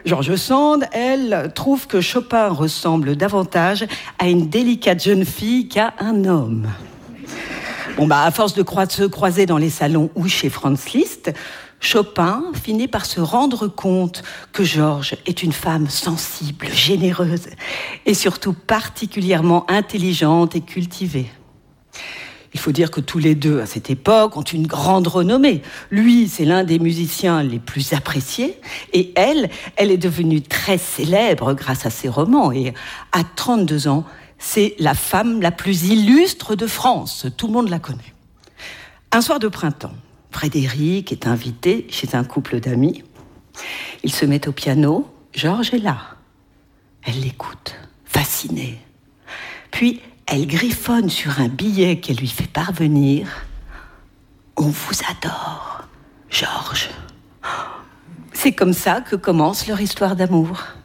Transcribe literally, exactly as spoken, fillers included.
George Sand, elle, trouve que Chopin ressemble davantage à une délicate jeune fille qu'à un homme. Bon, bah, à force de croi- se croiser dans les salons ou chez Franz Liszt, Chopin finit par se rendre compte que Georges est une femme sensible, généreuse et surtout particulièrement intelligente et cultivée. Il faut dire que tous les deux, à cette époque, ont une grande renommée. Lui, c'est l'un des musiciens les plus appréciés. Et elle, elle est devenue très célèbre grâce à ses romans. Et à trente-deux ans, c'est la femme la plus illustre de France. Tout le monde la connaît. Un soir de printemps, Frédéric est invité chez un couple d'amis. Ils se mettent au piano. Georges est là. Elle l'écoute, fascinée. Puis, elle griffonne sur un billet qu'elle lui fait parvenir. « On vous adore, Georges. » C'est comme ça que commence leur histoire d'amour.